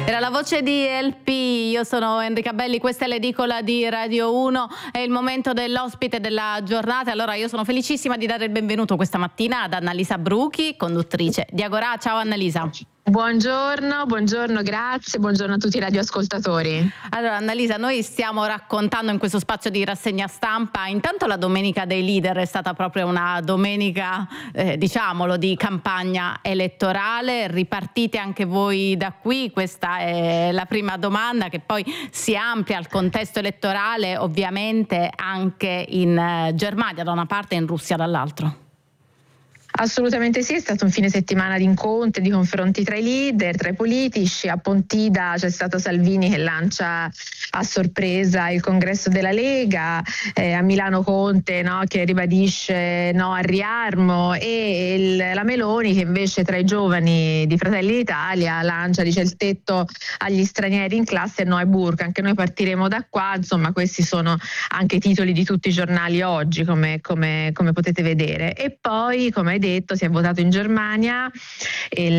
Era la voce di LP, io sono Enrica Belli, questa è l'edicola di Radio 1, è il momento dell'ospite della giornata. Allora io sono felicissima di dare il benvenuto questa mattina ad Annalisa Bruchi, conduttrice di Agorà. Ciao Annalisa. Buongiorno, grazie, buongiorno a tutti i radioascoltatori. Allora Annalisa, noi stiamo raccontando in questo spazio di rassegna stampa, intanto la Domenica dei Leader è stata proprio una domenica, diciamolo, di campagna elettorale. Ripartite anche voi da qui? Questa è la prima domanda, che poi si amplia al contesto elettorale ovviamente anche in Germania da una parte e in Russia dall'altro. Assolutamente sì, è stato un fine settimana di incontri, di confronti tra i leader, tra i politici. A Pontida c'è stato Salvini che lancia a sorpresa il congresso della Lega, a Milano Conte, no, che ribadisce no al riarmo, e la Meloni che invece tra i giovani di Fratelli d'Italia lancia, dice, il tetto agli stranieri in classe e no ai burka. Anche noi partiremo da qua, insomma questi sono anche i titoli di tutti i giornali oggi, come potete vedere. E poi, come hai detto, si è votato in Germania.